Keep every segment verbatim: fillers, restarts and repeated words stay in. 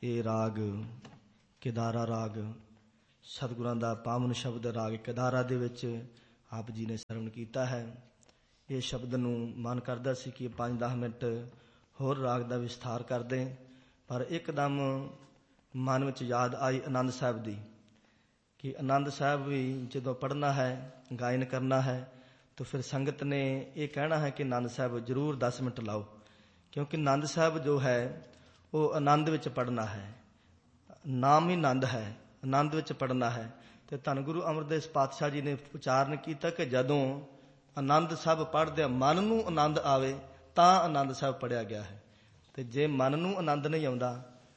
ਇਹ ਰਾਗ केदारा राग सतगुरां दा पावन शब्द राग केदारा दे विच आप जी ने सरवण कीता है। ये शब्द नूं मन करदा सी कि पांच दस मिनट होर राग दा विस्तार कर दें, पर एकदम मन विच याद आई आनंद साहब दी कि आनंद साहब भी जदों पढ़ना है गायन करना है तो फिर संगत ने ये कहना है कि आनंद साहब जरूर दस मिनट लाओ, क्योंकि आनंद साहब जो है वो आनंद विच पढ़ना है, नाम ही आनंद है, आनंद विच पढ़ना है। तो धन गुरु अमरदास पातशाह जी ने उचारण किया कि जदों आनंद साहब पढ़दे मन नूं आनंद आवे तां आनंद साहब पढ़िया गया है। तो जे मन नूं आनंद नहीं आउंदा,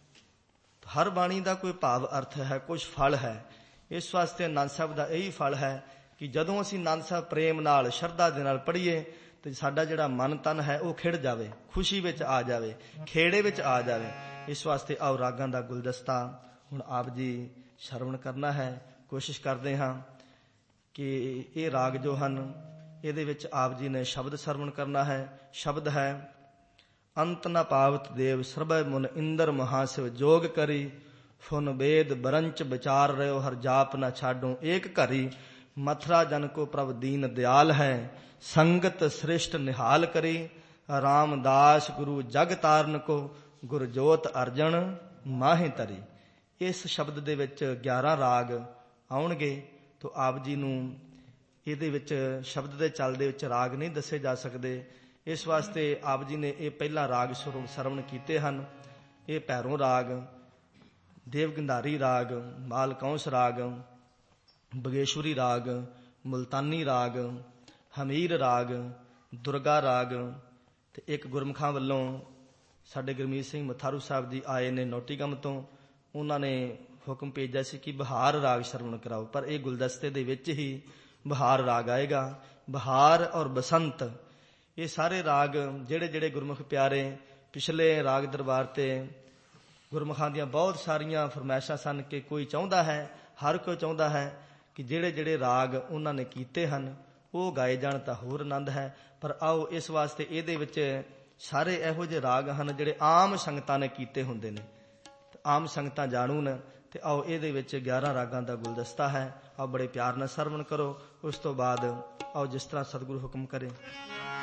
हर बाणी का कोई भाव अर्थ है, कुछ फल है। इस वास्ते आनंद साहब का यही फल है कि जदों असीं आनंद साहब प्रेम नाल शरधा दे नाल पढ़ीए तो साडा जिहड़ा मन तन है वो खिड़ जावे, खुशी विच आ जावे, खेड़े विच आ जावे। इस वास्ते आओ रागां दा गुलदस्ता हुण आप जी श्रवण करना है। कोशिश करते हाँ कि ये राग जो हैं इहदे विच आप जी ने शब्द श्रवण करना है। शब्द है अंत न पावत देव सर्बै मुन इंदर महाशिव जोग करी फुन वेद बरंच विचार रहो हर जाप न छाडो एक घरी मथुरा जन को प्रभ दीन दयाल है संगत श्रेष्ठ निहाल करी रामदास गुरु जग तारन को गुरजोत अर्जन माहे तरी। इस शब्द दे विच ग्यारह राग आउणगे तो आप जी नूं इहदे विच शब्द दे चलदे विच राग नहीं दसे जा सकदे। इस वास्ते आप जी ने ये पहला राग सरवण कीते हन। ये भैरों राग, देव गंधारी राग, मालकौंस राग, बगेश्वरी राग, मुल्तानी राग, हमीर राग, दुर्गा राग। ते एक गुरमुखां वल्लों साडे गुरमीत सिंह मथारू साहब जी आए ने नोटीगम तो, उन्होंने हुक्म भेजा सी कि बहार राग श्रवण कराओ, पर यह गुलदस्ते दे विच ही बहार राग आएगा। बहार और बसंत ये सारे राग जेड़े जेड़े गुरमुख प्यारे पिछले राग दरबार ते गुरमुखां दियां बहुत सारियां फरमैशां सन कि कोई चाहुंदा है, हर कोई चाहुंदा है कि जेड़े जेड़े राग उन्होंने कीते हन वो गाए जाण तां होर आनंद है। पर आओ इस वास्ते इहदे विच सारे इहो जिहे राग हन जिहड़े आम संगतां ने कीते हुंदे ने, आम संगतां जाणून। ते आओ इहदे विच ग्यारह रागां दा गुलदस्ता है। आओ बड़े प्यार नाल सरवण करो। उस तो बाद आओ जिस तरह सतगुरु हुक्म करे।